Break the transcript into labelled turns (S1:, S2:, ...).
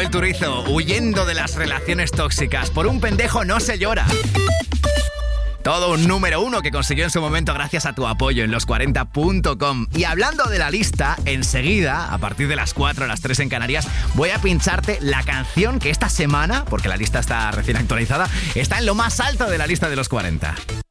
S1: Manuel Turizo, huyendo de las relaciones tóxicas. Por un pendejo no se llora. Todo un número 1 que consiguió en su momento gracias a tu apoyo en los40.com. Y hablando de la lista, enseguida, a partir de las 4 a las 3 en Canarias, voy a pincharte la canción que esta semana, porque la lista está recién actualizada, está en lo más alto de la lista de los 40.